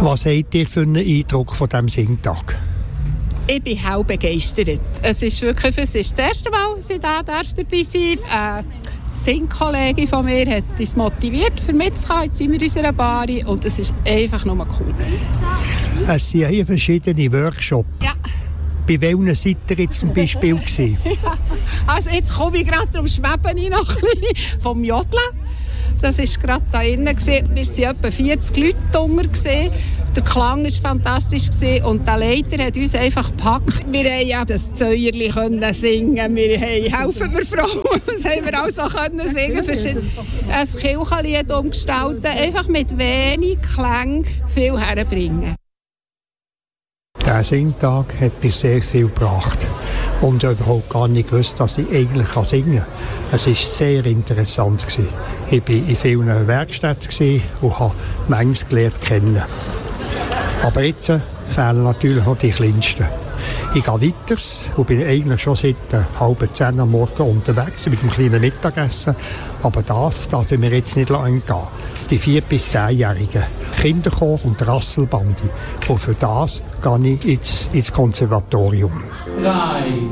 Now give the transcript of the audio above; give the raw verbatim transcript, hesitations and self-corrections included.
Was habt ihr für einen Eindruck von diesem Singtag? Ich bin hell begeistert. Es ist wirklich es ist das erste Mal, dass ich da dabei sein darf. Eine Singkollege von mir hat uns motiviert, für mitzukommen. Jetzt sind wir in unserer Bar und es ist einfach nur cool. Es sind hier verschiedene Workshops. Ja. Bei welchen seid ihr jetzt zum Beispiel gewesen? Ja. Also jetzt komme ich gerade darum Schweben noch ein bisschen vom Jodeln. Das war gerade da innen. Wir waren etwa vierzig Leute drunter. Der Klang war fantastisch und der Leiter hat uns einfach gepackt. Wir konnten ja das Zäuerli singen, wir helfen wir Frauen, das haben wir auch so können singen. Ein Kirchenlied umgestalten, einfach mit wenig Klang viel herbringen. Der Singtag hat mir sehr viel gebracht. Und ich habe überhaupt gar nicht gewusst, dass ich eigentlich singen kann. Es war sehr interessant. Ich war in vielen Werkstätten und habe manches gelernt kennen. Aber jetzt fehlen natürlich noch die Kleinsten. Ich gehe weiter und bin eigentlich schon seit halb zehn am Morgen unterwegs mit dem kleinen Mittagessen. Aber das darf ich mir jetzt nicht lang gehen. Die vier- bis zehnjährigen Kinderchor und Rasselbande. Und für das gehe ich jetzt ins Konservatorium. Drei,